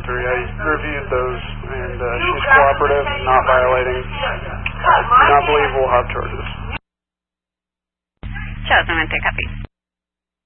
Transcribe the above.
3. I reviewed those, and she's cooperative, not violating. I do not believe we'll have charges. Ciao, solamente copy.